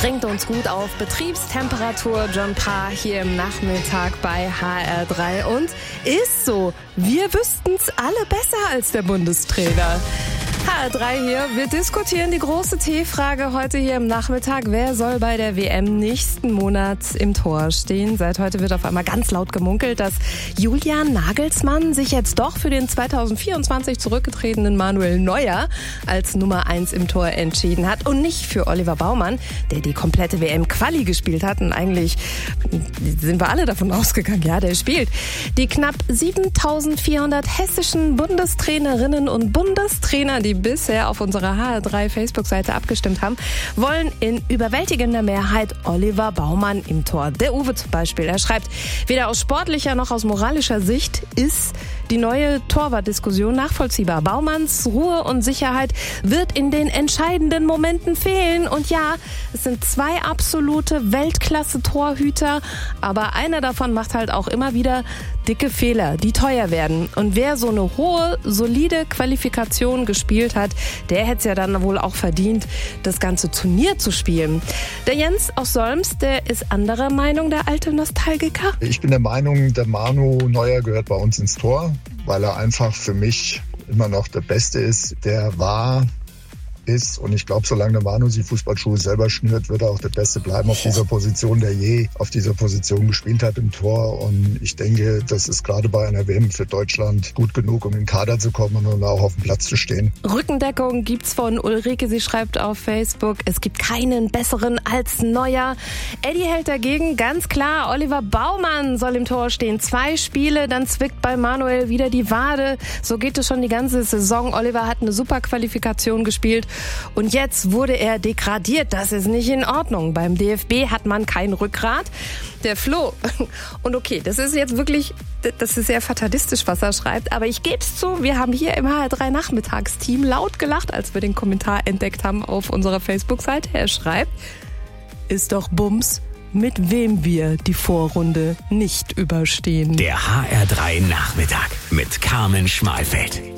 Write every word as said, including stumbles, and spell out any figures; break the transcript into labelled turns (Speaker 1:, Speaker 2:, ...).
Speaker 1: bringt uns gut auf Betriebstemperatur. John Parr hier im Nachmittag bei H R drei. Und ist so, wir wüssten's alle besser als der Bundestrainer. H R drei hier. Wir diskutieren die große T-Frage heute hier im Nachmittag. Wer soll bei der W M nächsten Monat im Tor stehen? Seit heute wird auf einmal ganz laut gemunkelt, dass Julian Nagelsmann sich jetzt doch für den zweitausendvierundzwanzig zurückgetretenen Manuel Neuer als Nummer eins im Tor entschieden hat und nicht für Oliver Baumann, der die komplette W M-Quali gespielt hat. Und eigentlich sind wir alle davon ausgegangen, ja, der spielt. Die knapp siebentausendvierhundert hessischen Bundestrainerinnen und Bundestrainer, die bisher auf unserer H R drei Facebook-Seite abgestimmt haben, wollen in überwältigender Mehrheit Oliver Baumann im Tor. Der Uwe zum Beispiel, er schreibt, weder aus sportlicher noch aus moralischer Sicht ist die neue Torwartdiskussion nachvollziehbar. Baumanns Ruhe und Sicherheit wird in den entscheidenden Momenten fehlen. Und ja, es sind zwei absolute Weltklasse-Torhüter, aber einer davon macht halt auch immer wieder dicke Fehler, die teuer werden. Und wer so eine hohe, solide Qualifikation gespielt hat, der hätte es ja dann wohl auch verdient, das ganze Turnier zu spielen. Der Jens aus Solms, der ist anderer Meinung, der alte Nostalgiker.
Speaker 2: Ich bin der Meinung, der Manu Neuer gehört bei uns ins Tor, weil er einfach für mich immer noch der Beste ist. Der war, ist und ich glaube, solange der Manu die Fußballschuhe selber schnürt, wird er auch der Beste bleiben auf dieser Position, der je auf dieser Position gespielt hat im Tor. Und ich denke, das ist gerade bei einer W M für Deutschland gut genug, um in den Kader zu kommen und auch auf dem Platz zu stehen.
Speaker 1: Rückendeckung gibt's von Ulrike. Sie schreibt auf Facebook, es gibt keinen besseren als Neuer. Eddie hält dagegen ganz klar, Oliver Baumann soll im Tor stehen. Zwei Spiele, dann zwickt bei Manuel wieder die Wade. So geht es schon die ganze Saison. Oliver hat eine super Qualifikation gespielt. Und jetzt wurde er degradiert. Das ist nicht in Ordnung. Beim D F B hat man kein Rückgrat. Der Flo. Und okay, das ist jetzt wirklich, das ist sehr fatalistisch, was er schreibt. Aber ich gebe es zu, wir haben hier im H R drei Nachmittagsteam laut gelacht, als wir den Kommentar entdeckt haben auf unserer Facebook-Seite. Er schreibt, ist doch Bums, mit wem wir die Vorrunde nicht überstehen.
Speaker 3: Der H R drei Nachmittag mit Carmen Schmalfeld.